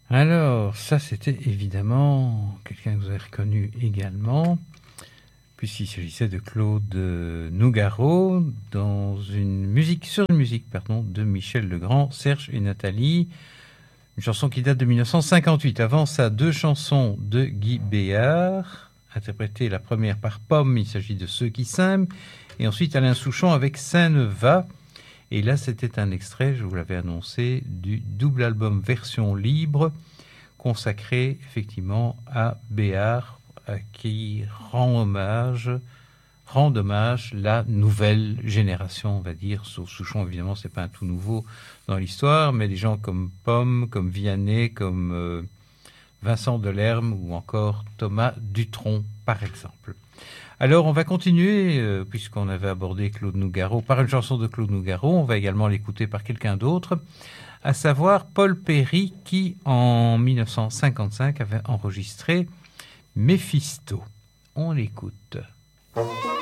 Alors, ça, c'était évidemment quelqu'un que vous avez reconnu également, puisqu'il s'agissait de Claude Nougaro, sur une musique, de Michel Legrand, Serge et Nathalie. Une chanson qui date de 1958. Avant ça, 2 chansons de Guy Béard, interprétées la première par Pomme, il s'agit de Ceux qui s'aiment, et ensuite Alain Souchon avec Saint-Neva. Et là, c'était un extrait, je vous l'avais annoncé, du double album version libre, consacré effectivement à Béard, qui rend hommage la nouvelle génération, on va dire. Sauf Souchon, évidemment, c'est pas un tout nouveau dans l'histoire, mais des gens comme Pomme, comme Vianney, comme Vincent Delerme ou encore Thomas Dutronc, par exemple. Alors, on va continuer, puisqu'on avait abordé Claude Nougaro, par une chanson de Claude Nougaro. On va également l'écouter par quelqu'un d'autre, à savoir Paul Perry, qui, en 1955, avait enregistré Méphisto. On l'écoute.